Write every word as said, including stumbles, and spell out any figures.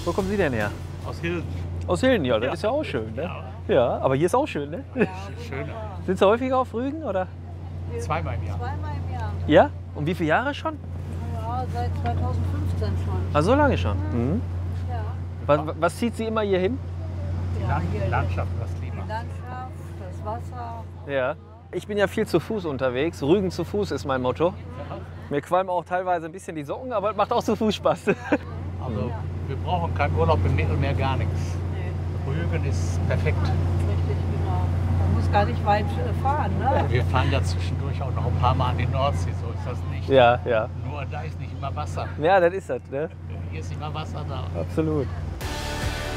Wo kommen Sie denn her? Aus Hilden. Aus Hilden, ja, das Ja. ist ja auch schön, ne? Ja. Ja, aber hier ist auch schön, ne? Schöner. Sind Sie häufiger auf Rügen, oder? Zweimal im Jahr. Zweimal im Jahr. Ja? Und wie viele Jahre schon? Ja, seit zweitausendfünfzehn schon. Ah, so lange schon. Mhm. Ja, Was, was zieht Sie immer hier hin? Die ja Land hier Landschaft, das die Klima. Landschaft, das Wasser. Ja. Ich bin ja viel zu Fuß unterwegs. Rügen zu Fuß ist mein Motto. Mir qualmen auch teilweise ein bisschen die Socken, aber es macht auch zu Fuß Spaß. Also wir brauchen keinen Urlaub im Mittelmeer, gar nichts. Nee, Rügen ist perfekt. richtig, genau. Man muss gar nicht weit äh, fahren, ne? Wir fahren ja zwischendurch auch noch ein paar Mal an die Nordsee, so ist das nicht. Ja, ja. Nur da ist nicht immer Wasser. Ja, das ist das, ne? Hier ist immer Wasser da. Absolut.